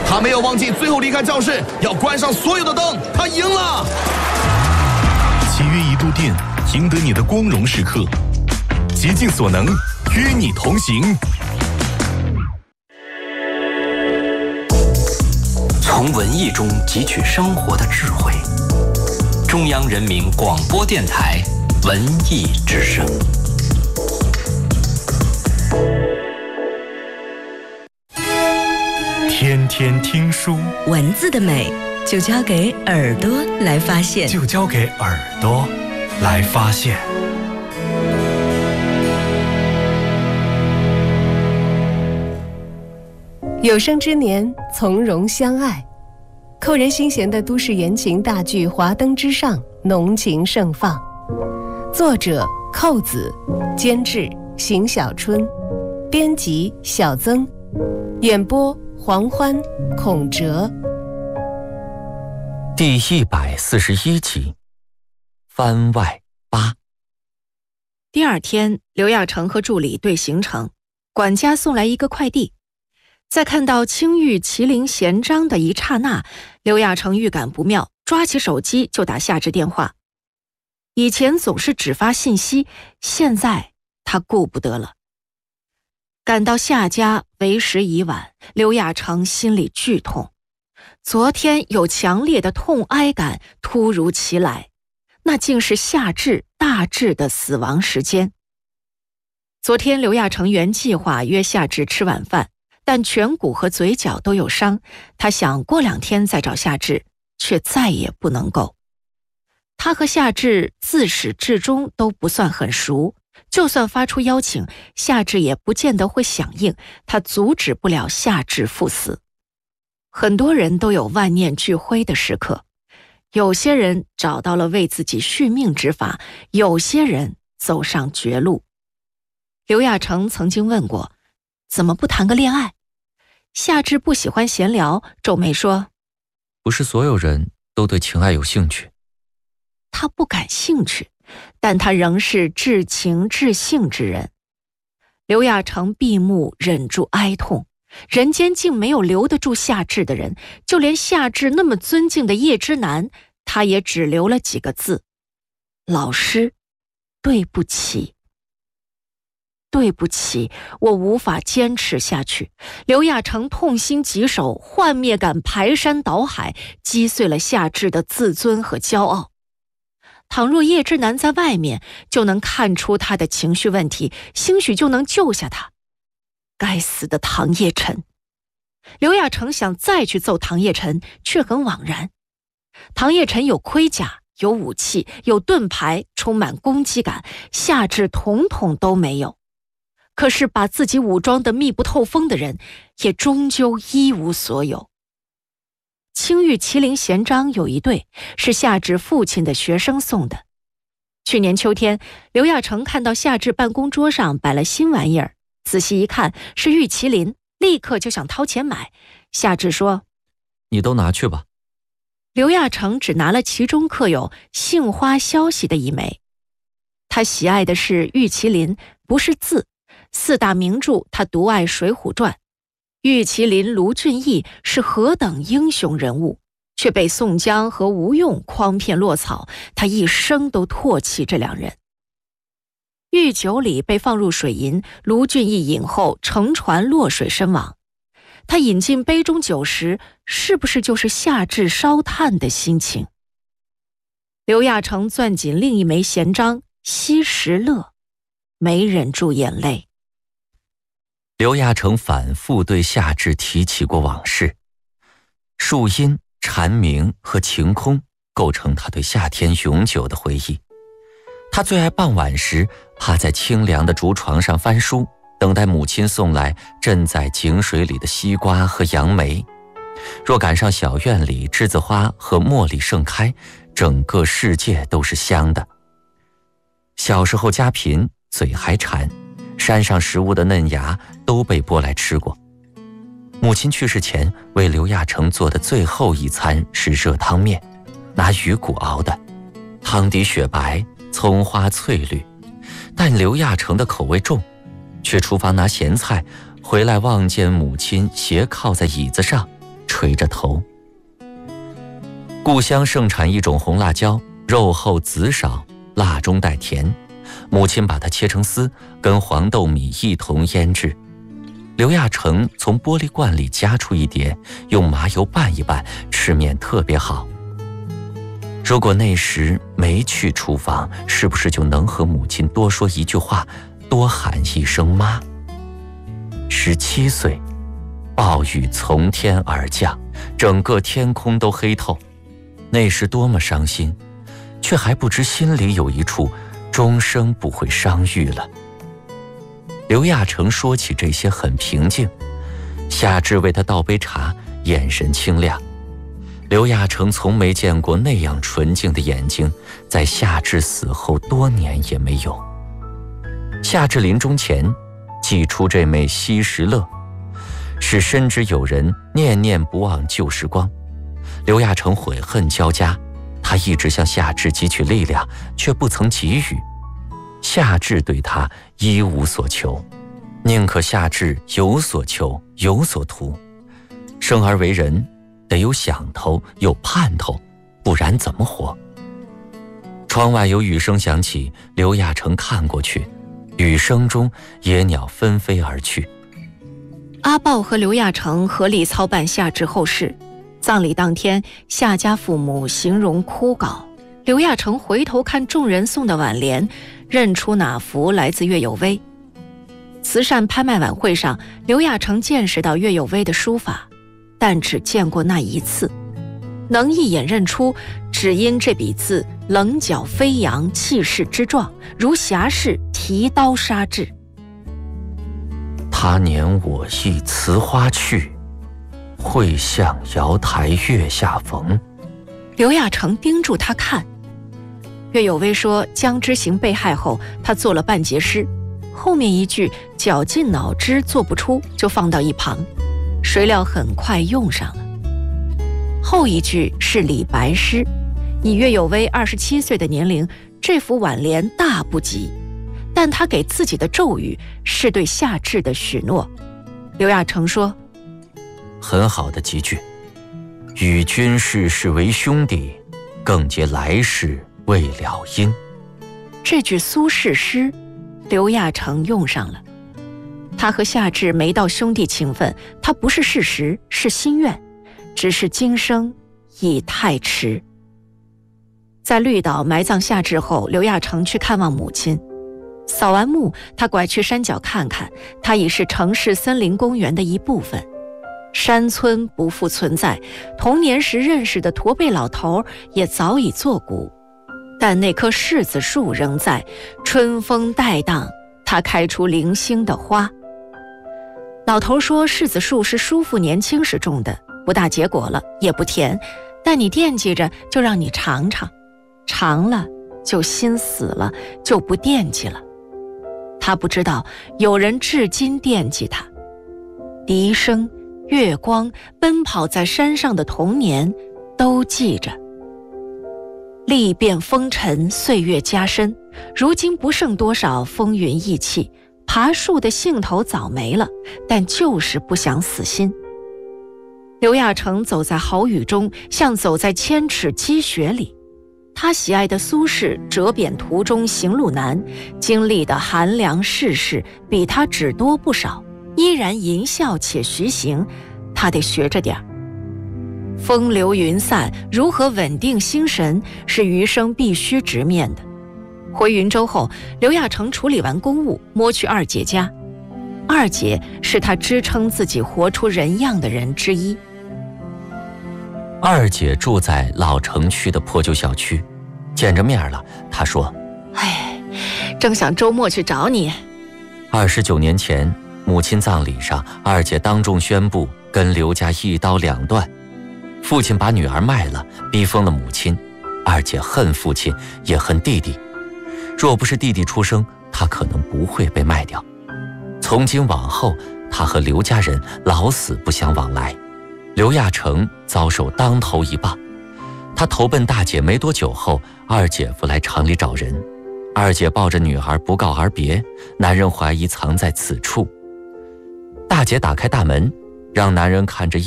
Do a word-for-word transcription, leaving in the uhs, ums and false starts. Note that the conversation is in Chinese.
他没有忘记最后离开教室要关上所有的灯，他赢了。 七月一度电，赢得你的光荣时刻，竭尽所能与你同行。 从文艺中汲取生活的智慧。中央人民广播电台文艺之声。 天天听书， 文字的美就交给耳朵来发现， 就交给耳朵来发现。 有生之年，从容相爱。扣人心弦的都市言情大剧《华灯之上》浓情盛放，作者寇子，监制邢小春，编辑小曾，演播黄欢、孔哲。 第一百四十一集，番外八。 第二天，刘亚成和助理对行程，管家送来一个快递。在看到青玉麒麟贤章的一刹那，刘亚成预感不妙，抓起手机就打夏至电话。以前总是只发信息，现在他顾不得了。赶到夏家，为时已晚，刘亚成心里剧痛。昨天有强烈的痛哀感突如其来，那竟是夏至大治的死亡时间。昨天刘亚成原计划约夏至吃晚饭，但颧骨和嘴角都有伤，他想过两天再找夏至，却再也不能够。他和夏至自始至终都不算很熟，就算发出邀请，夏至也不见得会响应，他阻止不了夏至赴死。很多人都有万念俱灰的时刻，有些人找到了为自己续命之法，有些人走上绝路。刘亚成曾经问过，怎么不谈个恋爱？夏至不喜欢闲聊，皱眉说， 不是所有人都对情爱有兴趣。 他不感兴趣，但他仍是至情至性之人。刘亚成闭目忍住哀痛，人间竟没有留得住夏至的人，就连夏至那么尊敬的叶之南，他也只留了几个字：老师，对不起。对不起，我无法坚持下去。刘亚成痛心疾首，幻灭感排山倒海，击碎了夏至的自尊和骄傲。倘若叶之南在外面，就能看出他的情绪问题，兴许就能救下他。该死的唐叶晨！刘亚成想再去揍唐叶晨，却很惘然。唐叶晨有盔甲，有武器，有盾牌，充满攻击感，夏至统统都没有。可是把自己武装得密不透风的人，也终究一无所有。青玉麒麟贤章有一对，是夏至父亲的学生送的。去年秋天，刘亚成看到夏至办公桌上摆了新玩意儿，仔细一看是玉麒麟，立刻就想掏钱买。夏至说， 你都拿去吧。 刘亚成只拿了其中刻有杏花消息的一枚。他喜爱的是玉麒麟，不是字。四大名著他独爱《水浒传》，玉麒麟卢俊义是何等英雄人物，却被宋江和吴用诓骗落草，他一生都唾弃这两人。玉酒里被放入水银，卢俊义饮后乘船落水身亡。他饮进杯中酒时，是不是就是夏至烧炭的心情？刘亚成攥紧另一枚闲章，惜时乐，没忍住眼泪。 刘亚成反复对夏至提起过往事，树荫、蝉鸣和晴空构成他对夏天永久的回忆。他最爱傍晚时趴在清凉的竹床上翻书，等待母亲送来浸在井水里的西瓜和杨梅。若赶上小院里栀子花和茉莉盛开，整个世界都是香的。小时候家贫，嘴还馋，山上食物的嫩芽都被剥来吃过。母亲去世前为刘亚成做的最后一餐是热汤面，拿鱼骨熬的，汤底雪白，葱花翠绿，但刘亚成的口味重，去厨房拿咸菜回来，望见母亲斜靠在椅子上， 垂着头。故乡盛产一种红辣椒，肉厚籽少，辣中带甜。母亲把它切成丝，跟黄豆米一同腌制。刘亚成从玻璃罐里夹出一碟，用麻油拌一拌，吃面特别好。如果那时没去厨房，是不是就能和母亲多说一句话，多喊一声妈？十七岁，暴雨从天而降，整个天空都黑透。那时多么伤心，却还不知心里有一处终生不会伤愈了。刘亚成说起这些很平静，夏至为他倒杯茶，眼神清亮。刘亚成从没见过那样纯净的眼睛，在夏至死后多年也没有。夏至临终前祭出这枚惜时乐，是深知有人念念不忘旧时光。刘亚成悔恨交加，他一直向夏至汲取力量，却不曾给予。夏至对他一无所求，宁可夏至有所求，有所图。生而为人，得有想头，有盼头，不然怎么活？窗外有雨声响起，刘亚成看过去，雨声中野鸟纷飞而去。 阿豹和刘亚成合力操办夏至后事。葬礼当天，夏家父母形容枯槁。刘亚成回头看众人送的挽联，认出哪幅来自岳有薇。慈善拍卖晚会上，刘亚成见识到岳有薇的书法，但只见过那一次，能一眼认出，只因这笔字棱角飞扬，气势之壮，如侠士提刀杀至。 他年我忆辞花去，会向瑶台月下逢。 刘亚成盯住他看。岳有薇说江之行被害后，他做了半截诗，后面一句绞尽脑汁做不出，就放到一旁，谁料很快用上了。后一句是李白诗，以岳有薇二十七岁的年龄，这幅挽联大不及，但他给自己的咒语是对夏至的许诺。刘亚成说， 很好的几句，与君世世为兄弟，更结来世未了因。 这句苏轼诗，刘亚成用上了。他和夏至没到兄弟情分，他不是事实，是心愿，只是今生已太迟。在绿岛埋葬夏至后，刘亚成去看望母亲。扫完墓，他拐去山脚看看，它已是城市森林公园的一部分。山村不复存在，童年时认识的驼背老头也早已作古，但那棵柿子树仍在，春风带荡，它开出零星的花。老头说，柿子树是叔父年轻时种的，不大结果了，也不甜，但你惦记着，就让你尝尝，尝了就心死了，就不惦记了。他不知道有人至今惦记他。笛声、月光，奔跑在山上的童年都记着。历变风尘，岁月加深，如今不剩多少风云意气，爬树的兴头早没了，但就是不想死心。刘亚成走在豪雨中，像走在千尺积雪里。他喜爱的苏轼折贬途中行路难，经历的寒凉世事比他只多不少，依然吟啸且徐行，他得学着点儿。风流云散，如何稳定心神，是余生必须直面的。回云州后，刘亚成处理完公务，摸去二姐家。二姐是他支撑自己活出人样的人之一。 二姐住在老城区的破旧小区，见着面了，她说：“ 哎，正想周末去找你。” 二十九年前，母亲葬礼上，二姐当众宣布跟刘家一刀两断。父亲把女儿卖了，逼疯了母亲。二姐恨父亲，也恨弟弟。若不是弟弟出生，她可能不会被卖掉。从今往后，她和刘家人老死不相往来。刘亚成遭受当头一棒。他投奔大姐没多久后，二姐夫来厂里找人。二姐抱着女儿不告而别，男人怀疑藏在此处。大姐打开大门，让男人看着